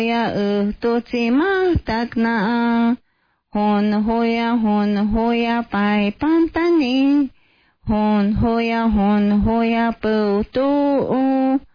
ya to tsima takna hon hoya pai pantani hon hoya pu tu